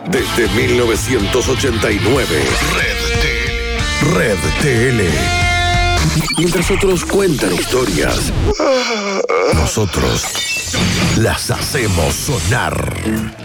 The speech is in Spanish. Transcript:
Desde 1989. Red TL. Mientras otros cuentan historias, nosotros las hacemos sonar.